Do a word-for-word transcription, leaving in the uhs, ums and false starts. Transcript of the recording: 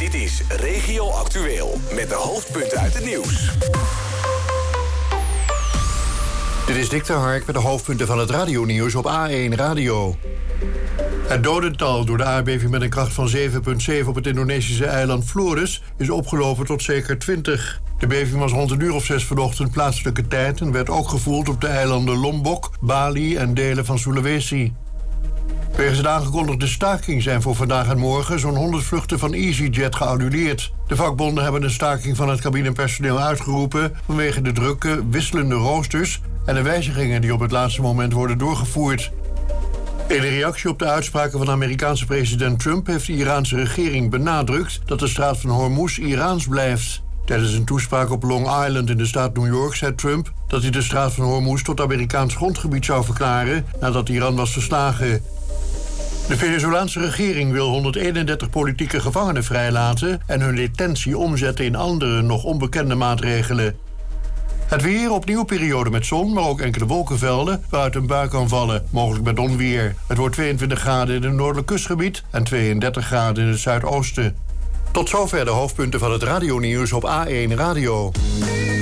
Dit is Regio Actueel met de hoofdpunten uit het nieuws. Dit is Dick ter Hark met de hoofdpunten van het radionieuws op A één Radio. Het dodental door de aardbeving met een kracht van zeven komma zeven op het Indonesische eiland Flores is opgelopen tot zeker twintig. De beving was rond een uur of zes vanochtend plaatselijke tijd en werd ook gevoeld op de eilanden Lombok, Bali en delen van Sulawesi. Wegens de aangekondigde staking zijn voor vandaag en morgen zo'n honderd vluchten van EasyJet geannuleerd. De vakbonden hebben een staking van het cabinepersoneel uitgeroepen vanwege de drukke, wisselende roosters en de wijzigingen die op het laatste moment worden doorgevoerd. In reactie op de uitspraken van de Amerikaanse president Trump heeft de Iraanse regering benadrukt dat de straat van Hormuz Iraans blijft. Tijdens een toespraak op Long Island in de staat New York zei Trump dat hij de straat van Hormuz tot Amerikaans grondgebied zou verklaren nadat Iran was verslagen. De Venezolaanse regering wil honderdeenendertig politieke gevangenen vrijlaten en hun detentie omzetten in andere, nog onbekende maatregelen. Het weer, opnieuw periode met zon, maar ook enkele wolkenvelden waaruit een bui kan vallen, mogelijk met onweer. Het wordt tweeëntwintig graden in het noordelijk kustgebied en tweeëndertig graden in het zuidoosten. Tot zover de hoofdpunten van het radionieuws op A één Radio.